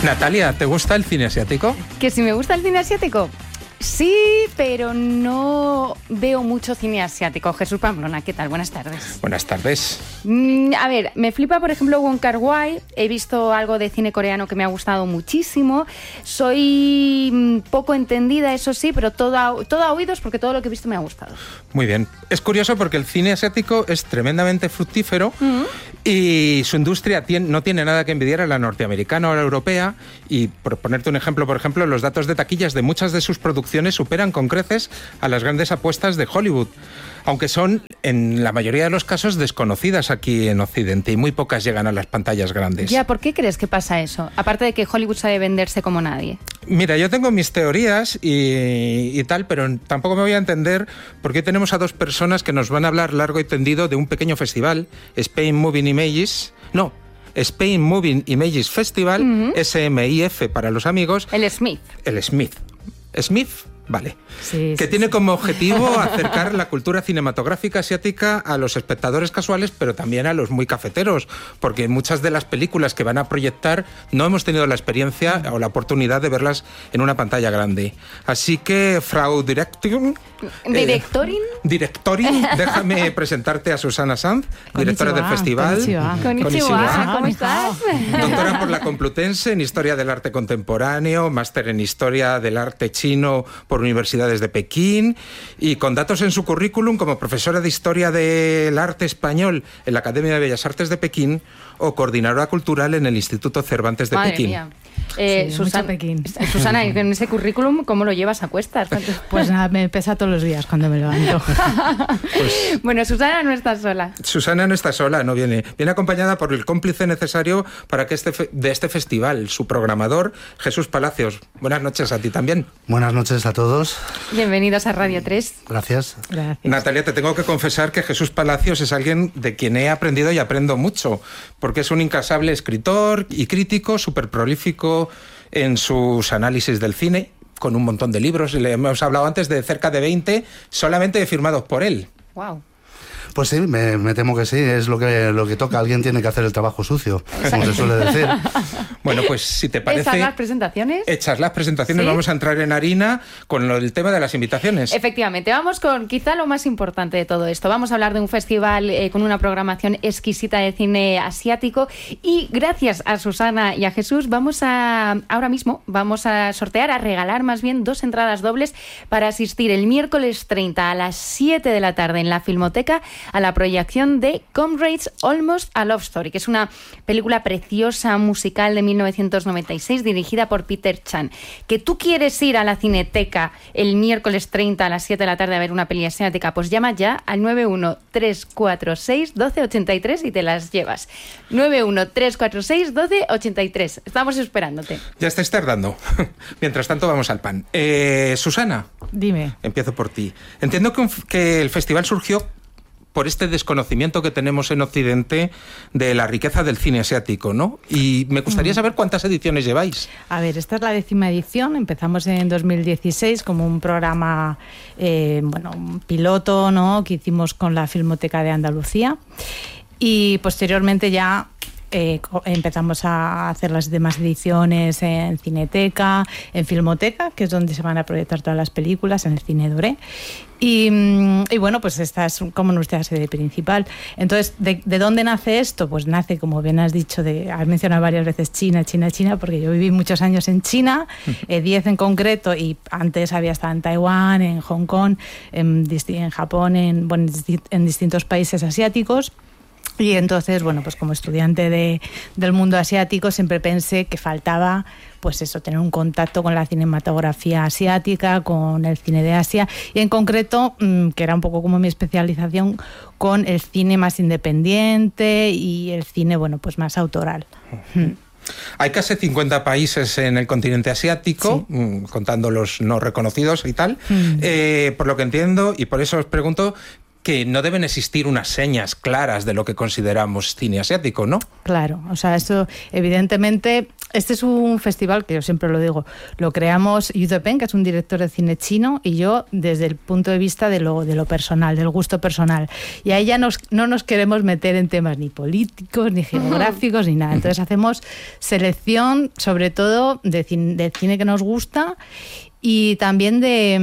Natalia, ¿te gusta el cine asiático? ¿Que si me gusta el cine asiático? Sí, pero no veo mucho cine asiático. Jesús Pamplona, ¿qué tal? Buenas tardes. Buenas tardes. A ver, me flipa, por ejemplo, Wong Kar-wai. He visto algo de cine coreano que me ha gustado muchísimo. Soy poco entendida, eso sí, pero todo a oídos porque todo lo que he visto me ha gustado. Muy bien. Es curioso porque el cine asiático es tremendamente fructífero y su industria no tiene nada que envidiar a la norteamericana o a la europea. Y por ponerte un ejemplo, los datos de taquillas de muchas de sus producciones superan con creces a las grandes apuestas de Hollywood, aunque son en la mayoría de los casos desconocidas aquí en Occidente y muy pocas llegan a las pantallas grandes. Ya, ¿por qué crees que pasa eso? Aparte de que Hollywood sabe venderse como nadie. Mira, yo tengo mis teorías y tal, pero tampoco me voy a entender porque hoy tenemos a dos personas que nos van a hablar largo y tendido de un pequeño festival, Spain Moving Images Festival, SMIF para los amigos. El Smith. Smith, vale. Sí, que tiene como objetivo acercar la cultura cinematográfica asiática a los espectadores casuales, pero también a los muy cafeteros, porque muchas de las películas que van a proyectar no hemos tenido la experiencia o la oportunidad de verlas en una pantalla grande. Así que, Frau Directorin, déjame presentarte a Susana Sanz, directora del festival. Konnichiwa. ¿Cómo estás? Doctora por la Complutense en Historia del Arte Contemporáneo, máster en Historia del Arte Chino por universidades de Pekín y con datos en su currículum como profesora de Historia del Arte Español en la Academia de Bellas Artes de Pekín o coordinadora cultural en el Instituto Cervantes de Pekín. Mía. Susana, en ese currículum, ¿cómo lo llevas a cuestas? Pues nada, me pesa todos los días cuando me levanto. Bueno, Susana no está sola. Susana no está sola, no viene acompañada por el cómplice necesario para que de este festival, su programador, Jesús Palacios. Buenas noches a ti también. Buenas noches a todos. Bienvenidos a Radio 3. Gracias. Natalia, te tengo que confesar que Jesús Palacios es alguien de quien he aprendido y aprendo mucho, porque es un incansable escritor y crítico, súper prolífico en sus análisis del cine, con un montón de libros. Le hemos hablado antes de cerca de 20, solamente firmados por él. Wow. Pues sí, me temo que sí, es lo que toca. Alguien tiene que hacer el trabajo sucio, como se suele decir. Bueno, pues si te parece... ¿Hechas las presentaciones? Hechas las presentaciones, ¿sí? Vamos a entrar en harina con el tema de las invitaciones. Efectivamente, vamos con quizá lo más importante de todo esto. Vamos a hablar de un festival con una programación exquisita de cine asiático y gracias a Susana y a Jesús ahora mismo vamos a sortear, a regalar más bien 2 entradas dobles para asistir el miércoles 30 a las 7 de la tarde en la Filmoteca a la proyección de Comrades Almost a Love Story, que es una película preciosa musical de 1996 dirigida por Peter Chan. Que tú quieres ir a la Cineteca el miércoles 30 a las 7 de la tarde a ver una peli asiática, pues llama ya al 913461283 y te las llevas. 913461283. Estamos esperándote. Ya estáis tardando. Mientras tanto vamos al pan. Susana. Dime. Empiezo por ti. Entiendo que el festival surgió por este desconocimiento que tenemos en Occidente de la riqueza del cine asiático, ¿no? Y me gustaría saber cuántas ediciones lleváis. A ver, esta es la 10ª edición. Empezamos en 2016 como un programa, un piloto, ¿no?, que hicimos con la Filmoteca de Andalucía. Y posteriormente ya empezamos a hacer las demás ediciones en Cineteca, en Filmoteca, que es donde se van a proyectar todas las películas, en el Cine Doré. Y bueno, pues esta es como nuestra sede principal. Entonces, ¿de dónde nace esto? Pues nace, como bien has dicho, has mencionado varias veces China, porque yo viví muchos años en China, 10 en concreto, y antes había estado en Taiwán, en Hong Kong, en Japón, en distintos países asiáticos. Y entonces, bueno, pues como estudiante del mundo asiático siempre pensé que faltaba, pues eso, tener un contacto con la cinematografía asiática, con el cine de Asia y en concreto, que era un poco como mi especialización, con el cine más independiente y el cine, bueno, pues más autoral. Hay casi 50 países en el continente asiático, sí, contando los no reconocidos y tal, por lo que entiendo, y por eso os pregunto que no deben existir unas señas claras de lo que consideramos cine asiático, ¿no? Claro, o sea, eso evidentemente Este es un festival que yo siempre lo digo, lo creamos Yu Depeng, que es un director de cine chino, y yo desde el punto de vista de lo personal, del gusto personal. Y ahí ya no nos queremos meter en temas ni políticos, ni geográficos, ni nada. Entonces hacemos selección, sobre todo, de cine que nos gusta y también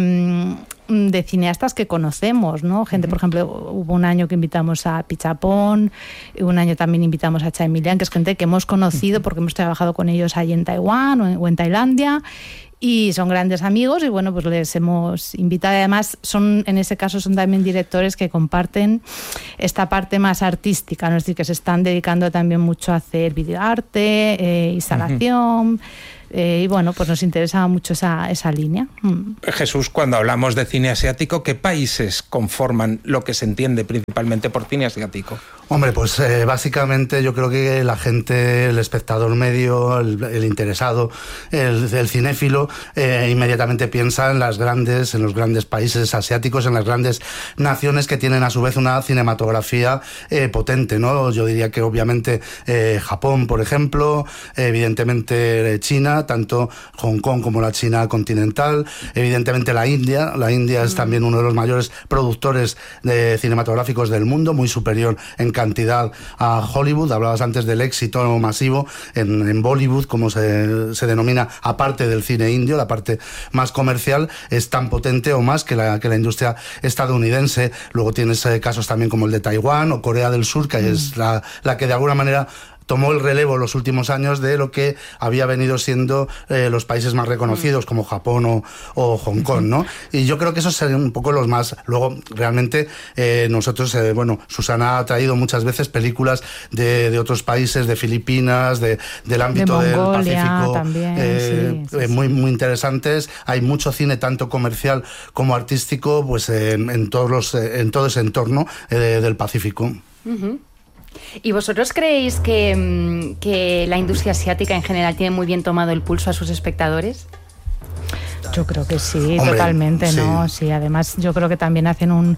de cineastas que conocemos, ¿no? Gente, por ejemplo, hubo un año que invitamos a Pichapón, un año también invitamos a Chai Milian, que es gente que hemos conocido porque hemos trabajado con ellos ahí en Taiwán o en Tailandia, y son grandes amigos y bueno, pues les hemos invitado. Además, en ese caso son también directores que comparten esta parte más artística, ¿no? Es decir, que se están dedicando también mucho a hacer videoarte, instalación. Y bueno, pues nos interesa mucho esa línea. Jesús, cuando hablamos de cine asiático, ¿qué países conforman lo que se entiende principalmente por cine asiático? Hombre, pues básicamente yo creo que la gente, el espectador medio, el interesado, el cinéfilo, inmediatamente piensa en los grandes países asiáticos, en las grandes naciones que tienen a su vez una cinematografía potente, ¿no? Yo diría que obviamente Japón, por ejemplo, evidentemente China, tanto Hong Kong como la China continental, evidentemente la India. La India es también uno de los mayores productores cinematográficos del mundo, muy superior en cantidad a Hollywood. Hablabas antes del éxito masivo en Bollywood, como se denomina, aparte del cine indio, la parte más comercial, es tan potente o más que la industria estadounidense. Luego tienes casos también como el de Taiwán o Corea del Sur, que es la que de alguna manera tomó el relevo en los últimos años de lo que había venido siendo los países más reconocidos como Japón o Hong Kong, ¿no? Y yo creo que esos serían un poco los más. Luego, realmente, nosotros, Susana ha traído muchas veces películas de otros países, de Filipinas, del ámbito del Pacífico, también, sí. Muy, muy interesantes. Hay mucho cine, tanto comercial como artístico, pues en todo ese entorno del Pacífico. ¿Y vosotros creéis que la industria asiática en general tiene muy bien tomado el pulso a sus espectadores? Yo creo que sí, hombre, totalmente, ¿no? Sí, además yo creo que también hacen un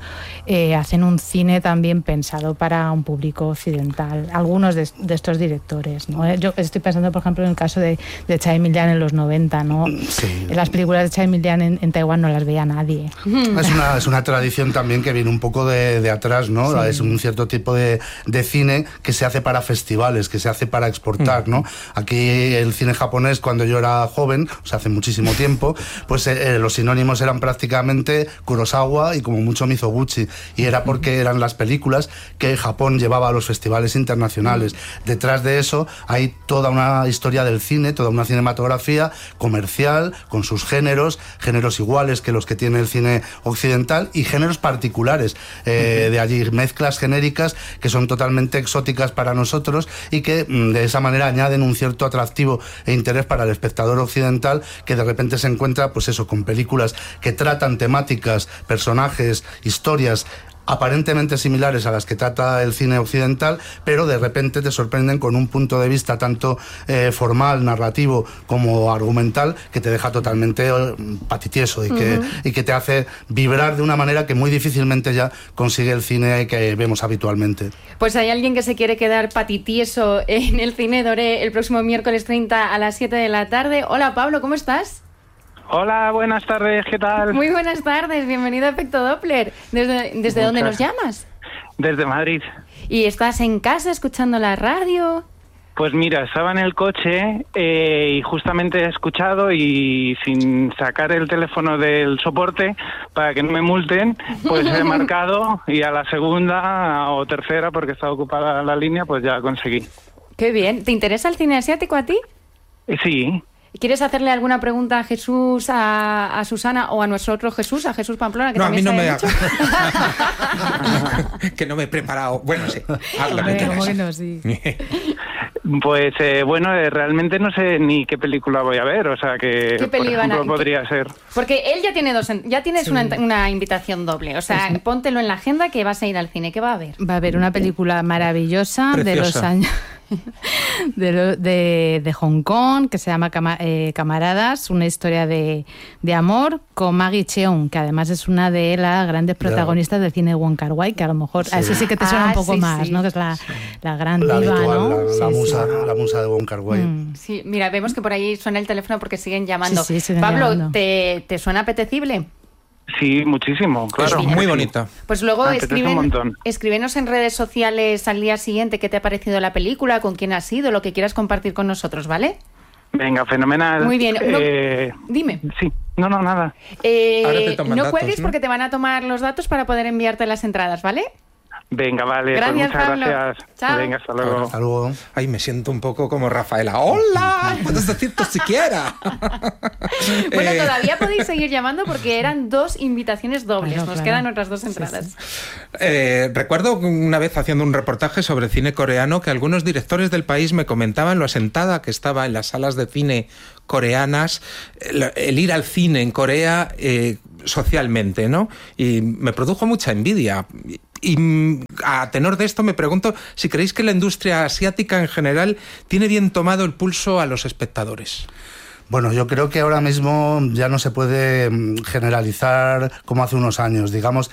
cine también pensado para un público occidental, algunos de estos directores, ¿no? Yo estoy pensando, por ejemplo, en el caso de Chai Milian en los 90, ¿no? Sí. Las películas de Chai Milian en Taiwán no las veía nadie. Es una tradición también que viene un poco de atrás, ¿no? Sí. Es un cierto tipo de cine que se hace para festivales, que se hace para exportar, ¿no? Aquí el cine japonés, cuando yo era joven, o sea, hace muchísimo tiempo, pues los sinónimos eran prácticamente Kurosawa y como mucho Mizoguchi, y era porque eran las películas que Japón llevaba a los festivales internacionales. Detrás de eso hay toda una historia del cine, toda una cinematografía comercial, con sus géneros iguales que los que tiene el cine occidental y géneros particulares, de allí mezclas genéricas que son totalmente exóticas para nosotros y que de esa manera añaden un cierto atractivo e interés para el espectador occidental, que de repente se encuentra, pues eso, con películas que tratan temáticas, personajes, historias aparentemente similares a las que trata el cine occidental, pero de repente te sorprenden con un punto de vista tanto formal, narrativo como argumental, que te deja totalmente patitieso y que te hace vibrar de una manera que muy difícilmente ya consigue el cine que vemos habitualmente. Pues hay alguien que se quiere quedar patitieso en el Cine Doré el próximo miércoles 30 a las 7 de la tarde. Hola Pablo, ¿cómo estás? Hola, buenas tardes, ¿qué tal? Muy buenas tardes, bienvenido a Efecto Doppler. ¿Desde dónde nos llamas? Desde Madrid. ¿Y estás en casa escuchando la radio? Pues mira, estaba en el coche y justamente he escuchado, y sin sacar el teléfono del soporte para que no me multen, pues he marcado, y a la segunda o tercera, porque estaba ocupada la línea, pues ya conseguí. Qué bien. ¿Te interesa el cine asiático a ti? Sí. ¿Quieres hacerle alguna pregunta a Jesús, a Susana o a nuestro otro Jesús, a Jesús Pamplona? Que no, también a mí no me que no me he preparado. Bueno, sí. Bueno, sí. Pues bueno, realmente no sé ni qué película voy a ver, o sea que por ejemplo podría ser. Porque él ya tiene ya tienes una invitación doble, o sea, póntelo en la agenda que vas a ir al cine. ¿Qué va a haber? Va a haber una película maravillosa. Preciosa. De los años de Hong Kong, que se llama Camaradas, una historia de amor, con Maggie Cheung, que además es una de las grandes protagonistas del cine de Wong Kar-wai, que a lo mejor a ese sí que te suena un poco más, ¿no? Que es la gran diva, habitual, ¿no? La musa de Wong Kar-wai. Sí, mira, vemos que por ahí suena el teléfono porque siguen llamando. Siguen Pablo, llamando. ¿te suena apetecible? Sí, muchísimo, claro. Es muy bonita. Pues luego Apetece un montón. escríbenos en redes sociales al día siguiente qué te ha parecido la película, con quién has ido, lo que quieras compartir con nosotros, ¿vale? Venga, fenomenal. Muy bien. Dime. Sí, no, nada. Ahora te toman No datos, cuelgues ¿no? porque te van a tomar los datos para poder enviarte las entradas, ¿vale? Venga, vale, Gracias, pues muchas Pablo. gracias. Chao. Venga, hasta luego. Hasta luego. Ay, me siento un poco como Rafaela. ¡Hola! ¿Puedes decir tú siquiera? Bueno, todavía podéis seguir llamando porque eran 2 invitaciones dobles. Bueno, Nos claro. quedan otras 2 entradas. Recuerdo una vez haciendo un reportaje sobre cine coreano que algunos directores del país me comentaban lo asentada que estaba en las salas de cine coreanas el ir al cine en Corea socialmente, ¿no? Y me produjo mucha envidia. Y a tenor de esto me pregunto si creéis que la industria asiática en general tiene bien tomado el pulso a los espectadores. Bueno, yo creo que ahora mismo ya no se puede generalizar como hace unos años. Digamos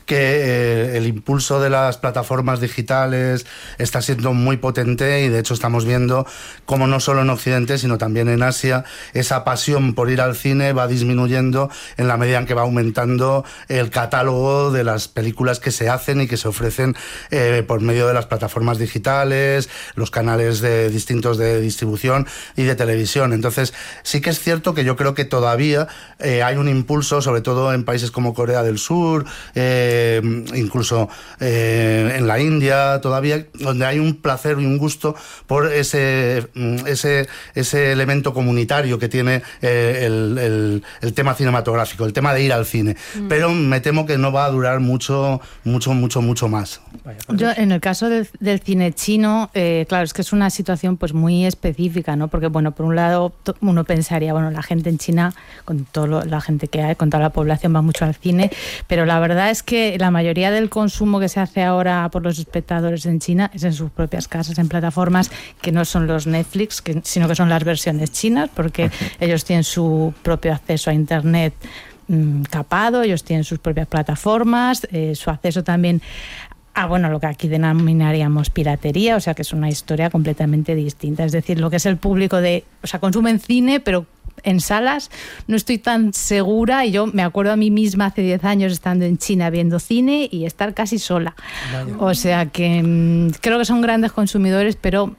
que el impulso de las plataformas digitales está siendo muy potente y de hecho estamos viendo cómo no solo en Occidente sino también en Asia esa pasión por ir al cine va disminuyendo en la medida en que va aumentando el catálogo de las películas que se hacen y que se ofrecen por medio de las plataformas digitales, los canales distintos de distribución y de televisión. Entonces, sí que es cierto que yo creo que todavía hay un impulso, sobre todo en países como Corea del Sur, incluso en la India todavía, donde hay un placer y un gusto por ese elemento comunitario que tiene el tema cinematográfico, el tema de ir al cine. Pero me temo que no va a durar mucho más. Yo, en el caso del cine chino, claro, es que es una situación pues muy específica, ¿no? Porque, bueno, por un lado uno pensaría, bueno, la gente en China, con toda la gente que hay, con toda la población va mucho al cine, pero la verdad es que la mayoría del consumo que se hace ahora por los espectadores en China es en sus propias casas, en plataformas que no son los Netflix, sino que son las versiones chinas, porque ellos tienen su propio acceso a Internet capado, ellos tienen sus propias plataformas, su acceso también a lo que aquí denominaríamos piratería, o sea que es una historia completamente distinta. Es decir, lo que es el público consumen cine, pero en salas no estoy tan segura, y yo me acuerdo a mí misma hace 10 años estando en China viendo cine y estar casi sola. Vaya. O sea que creo que son grandes consumidores, pero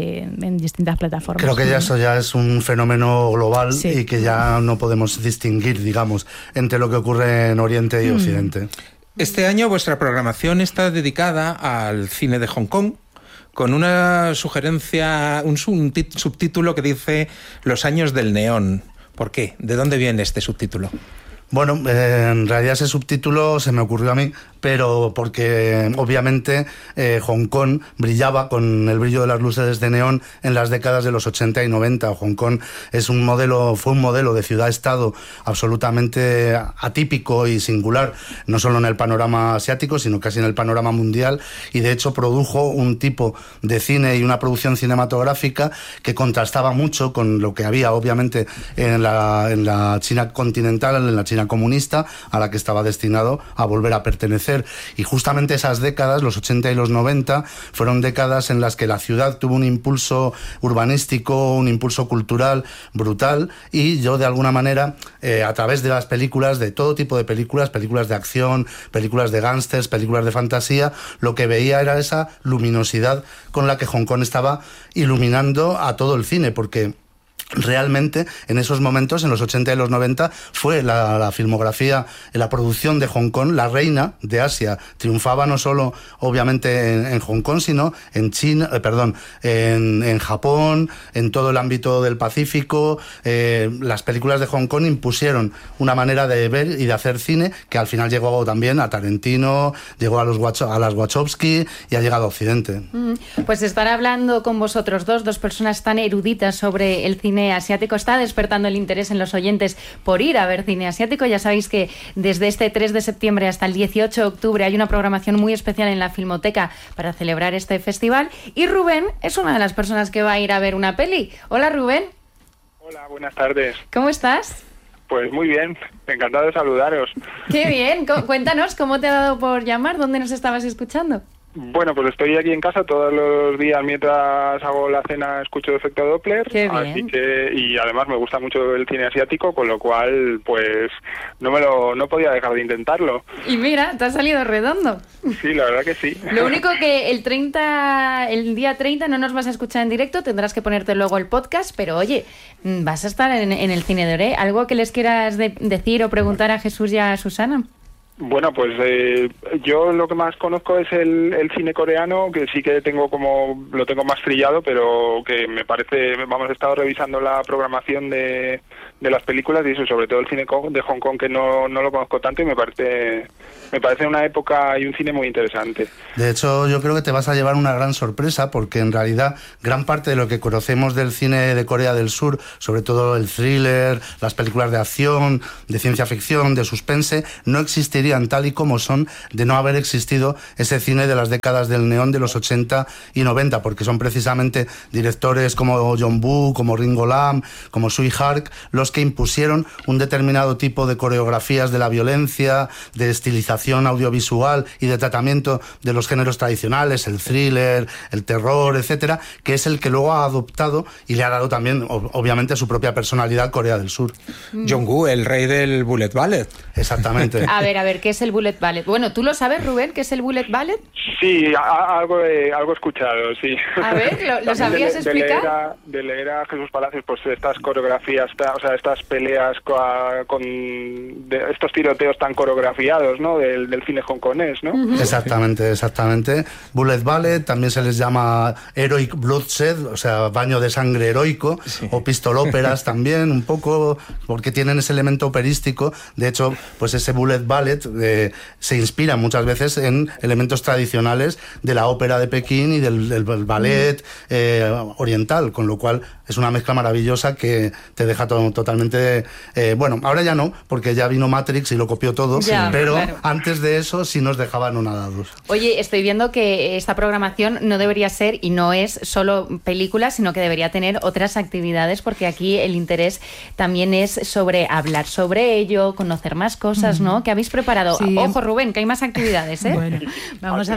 en distintas plataformas. Creo que eso ya es un fenómeno global, sí, y que ya no podemos distinguir, digamos, entre lo que ocurre en Oriente y Occidente. Este año vuestra programación está dedicada al cine de Hong Kong, con una sugerencia, un subtítulo que dice Los años del neón. ¿Por qué? ¿De dónde viene este subtítulo? Bueno, en realidad ese subtítulo se me ocurrió a mí, pero porque obviamente Hong Kong brillaba con el brillo de las luces de neón en las décadas de los 80 y 90. Hong Kong fue un modelo de ciudad-estado absolutamente atípico y singular, no solo en el panorama asiático, sino casi en el panorama mundial, y de hecho produjo un tipo de cine y una producción cinematográfica que contrastaba mucho con lo que había obviamente en la China continental, en la China comunista, a la que estaba destinado a volver a pertenecer. Y justamente esas décadas, los 80 y los 90, fueron décadas en las que la ciudad tuvo un impulso urbanístico, un impulso cultural brutal, y yo de alguna manera, a través de las películas, de todo tipo de películas de acción, películas de gángsters, películas de fantasía, lo que veía era esa luminosidad con la que Hong Kong estaba iluminando a todo el cine, porque realmente en esos momentos, en los 80 y los 90, fue la filmografía, la producción de Hong Kong, la reina de Asia. Triunfaba no solo obviamente en Hong Kong, sino en China, en Japón, en todo el ámbito del Pacífico. Las películas de Hong Kong impusieron una manera de ver y de hacer cine que al final llegó también a Tarantino, llegó a las Wachowski y ha llegado a Occidente. Pues estar hablando con vosotros dos personas tan eruditas sobre el cine cine asiático. Está despertando el interés en los oyentes por ir a ver cine asiático. Ya sabéis que desde este 3 de septiembre hasta el 18 de octubre hay una programación muy especial en la Filmoteca para celebrar este festival. Y Rubén es una de las personas que va a ir a ver una peli. Hola, Rubén. Hola, buenas tardes. ¿Cómo estás? Pues muy bien, encantado de saludaros. Qué bien. Cuéntanos, ¿cómo te ha dado por llamar? ¿Dónde nos estabas escuchando? Bueno, pues estoy aquí en casa todos los días mientras hago la cena, escucho Efecto Doppler. Qué bien. Así que, y además me gusta mucho el cine asiático, con lo cual pues no podía dejar de intentarlo. Y mira, te ha salido redondo. Sí, la verdad que sí. Lo único que el día 30 no nos vas a escuchar en directo, tendrás que ponerte luego el podcast, pero oye, vas a estar en el Cine de Ore. ¿Algo que les quieras decir o preguntar a Jesús y a Susana? Bueno, pues yo lo que más conozco es el cine coreano, que sí que lo tengo más trillado, pero que me parece, he estado revisando la programación de las películas y eso, sobre todo el cine de Hong Kong, que no lo conozco tanto y me parece una época y un cine muy interesante. De hecho, yo creo que te vas a llevar una gran sorpresa, porque en realidad gran parte de lo que conocemos del cine de Corea del Sur, sobre todo el thriller, las películas de acción, de ciencia ficción, de suspense, no existirían tal y como son de no haber existido ese cine de las décadas del neón de los 80 y 90, porque son precisamente directores como John Woo, como Ringo Lam, como Sui Hark, los que impusieron un determinado tipo de coreografías de la violencia, de estilización audiovisual y de tratamiento de los géneros tradicionales, el thriller, el terror, etcétera, que es el que luego ha adoptado y le ha dado también, obviamente, su propia personalidad Corea del Sur. John Woo, el rey del bullet ballet. Exactamente. A ver, ¿qué es el bullet ballet? Bueno, ¿tú lo sabes, Rubén, qué es el bullet ballet? Sí, algo he escuchado, sí. A ver, ¿lo sabrías explicar? De leer a Jesús Palacios, pues estas coreografías, estas peleas estos tiroteos tan coreografiados, ¿no? Del cine hongkonés, ¿no? Uh-huh. Exactamente. Bullet ballet también se les llama heroic bloodshed, o sea, baño de sangre heroico, sí. O pistol óperas también, un poco, porque tienen ese elemento operístico. De hecho, pues ese bullet ballet se inspira muchas veces en elementos tradicionales de la ópera de Pekín y del ballet oriental, con lo cual es una mezcla maravillosa que te deja totalmente... bueno, ahora ya no, porque ya vino Matrix y lo copió todo, ya, pero claro. Antes de eso sí nos dejaba anonadados. Oye, estoy viendo que esta programación no debería ser y no es solo películas, sino que debería tener otras actividades, porque aquí el interés también es sobre hablar sobre ello, conocer más cosas, ¿no? ¿Qué habéis preparado? Sí. Ojo, Rubén, que hay más actividades, ¿eh? Bueno, vamos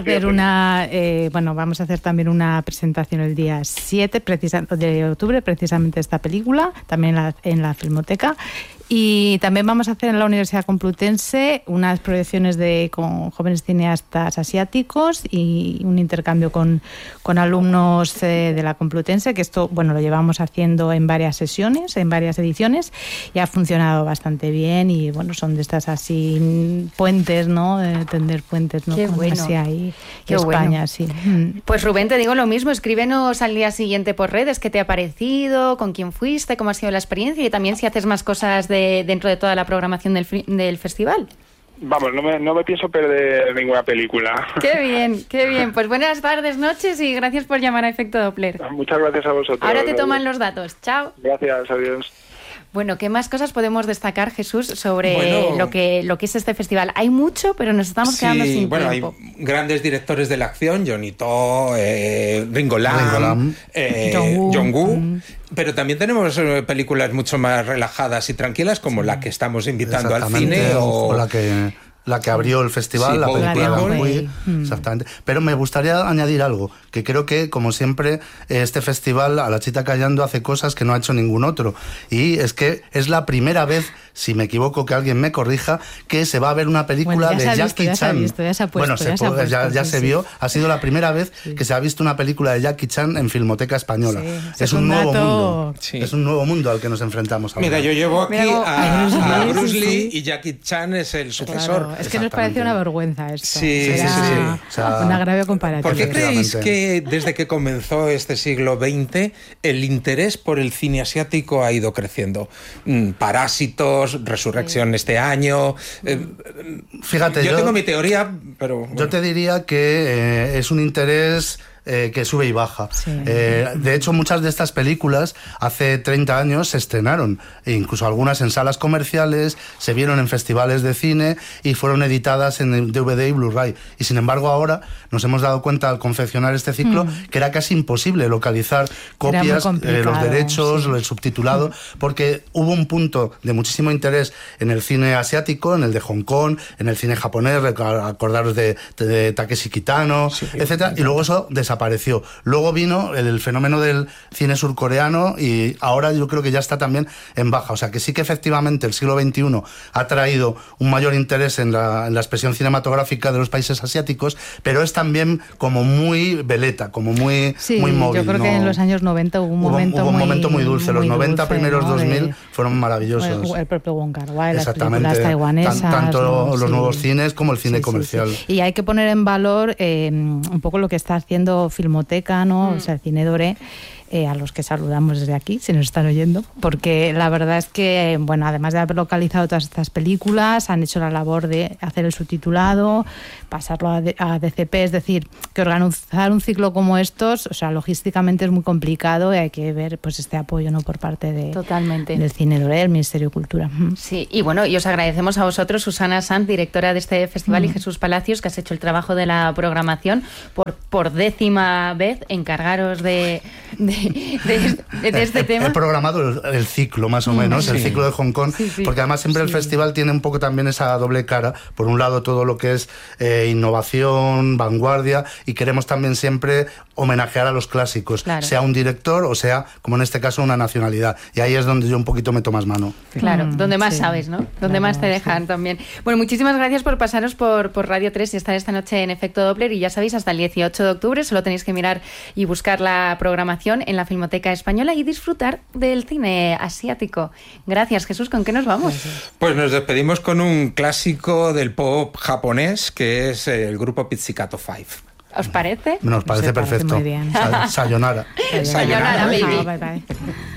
a hacer también una presentación el día 7 de octubre, precisamente esta película, también en la Filmoteca. Y también vamos a hacer en la Universidad Complutense unas proyecciones con jóvenes cineastas asiáticos y un intercambio con alumnos de la Complutense, que esto, bueno, lo llevamos haciendo en varias sesiones, en varias ediciones, y ha funcionado bastante bien. Y bueno, son de estas así puentes, ¿no? De tender puentes, ¿no? Qué bueno. Asia y Qué España, bueno. sí. Pues Rubén, te digo lo mismo, escríbenos al día siguiente por redes qué te ha parecido, con quién fuiste, cómo ha sido la experiencia, y también si haces más cosas dentro de toda la programación del festival. Vamos, no me pienso perder ninguna película. Qué bien. Pues buenas tardes, noches, y gracias por llamar a Efecto Doppler. Muchas gracias a vosotros. Ahora te toman los datos. Chao. Gracias, adiós. Bueno, ¿qué más cosas podemos destacar, Jesús, sobre lo que es este festival? Hay mucho, pero nos estamos quedando sin tiempo. Hay grandes directores de la acción, Johnny To, Ringo Lam, John Woo, pero también tenemos películas mucho más relajadas y tranquilas, como la que estamos invitando al cine, o la que abrió el festival, sí, la película de Wii. Exactamente. Pero me gustaría añadir algo, que creo que, como siempre, este festival, A la Chita Callando, hace cosas que no ha hecho ningún otro. Y es que es la primera vez, si me equivoco, que alguien me corrija, que se va a ver una película de Jackie Chan. Ya se vio. Ha sido la primera vez que se ha visto una película de Jackie Chan en Filmoteca Española. Sí, es un nuevo mundo. Sí. Es un nuevo mundo al que nos enfrentamos ahora. Mira, yo llevo aquí a Bruce Lee y Jackie Chan es el sucesor. Claro, es que nos parece una vergüenza esto. Sí. O sea, un agravio comparativo. ¿Por qué creéis que desde que comenzó este siglo XX el interés por el cine asiático ha ido creciendo? Parásitos, Resurrección este año. Fíjate, yo tengo mi teoría, pero... Yo te diría que es un interés que sube y baja. Sí. De hecho, muchas de estas películas hace 30 años se estrenaron, e incluso algunas en salas comerciales, se vieron en festivales de cine y fueron editadas en DVD y Blu-ray. Y sin embargo ahora nos hemos dado cuenta al confeccionar este ciclo que era casi imposible localizar copias, los derechos, el subtitulado, porque hubo un punto de muchísimo interés en el cine asiático, en el de Hong Kong, en el cine japonés, acordaros de Takeshi Kitano, etcétera, y luego eso desapareció. Luego vino el fenómeno del cine surcoreano y ahora yo creo que ya está también en baja. O sea que sí que efectivamente el siglo XXI ha traído un mayor interés en la expresión cinematográfica de los países asiáticos, pero es también como muy veleta, como muy móvil. Yo creo que en los años 90 hubo un momento muy dulce. Los 90 dulce, primeros 2000 fueron maravillosos. El propio Wong Kar-wai, las películas taiwanesas. Tanto los nuevos cines como el cine comercial. Sí. Y hay que poner en valor un poco lo que está haciendo Filmoteca, ¿no? O sea, el Cine Doré, a los que saludamos desde aquí, si nos están oyendo, porque la verdad es que, bueno, además de haber localizado todas estas películas, han hecho la labor de hacer el subtitulado, pasarlo a DCP, es decir, que organizar un ciclo como estos, o sea, logísticamente es muy complicado y hay que ver pues este apoyo, ¿no?, por parte del Cine Doré, del Ministerio de Cultura. Sí, y bueno, y os agradecemos a vosotros, Susana Sanz, directora de este festival, y Jesús Palacios, que has hecho el trabajo de la programación, por 10ª vez encargaros de este tema. He programado el ciclo, más o menos, el ciclo de Hong Kong, porque además siempre el festival tiene un poco también esa doble cara. Por un lado, todo lo que es innovación, vanguardia, y queremos también siempre homenajear a los clásicos, sea un director o sea, como en este caso, una nacionalidad. Y ahí es donde yo un poquito meto más mano. Claro, donde más sabes, ¿no? Donde más te dejan también. Bueno, muchísimas gracias por pasaros por Radio 3 y estar esta noche en Efecto Doppler. Y ya sabéis, hasta el 18 de octubre solo tenéis que mirar y buscar la programación en la Filmoteca Española y disfrutar del cine asiático. Gracias, Jesús. ¿Con qué nos vamos? Pues nos despedimos con un clásico del pop japonés, que es el grupo Pizzicato 5. ¿Os parece? Nos parece perfecto. Muy bien. Sayonara. Sayonara, baby. Bye, bye.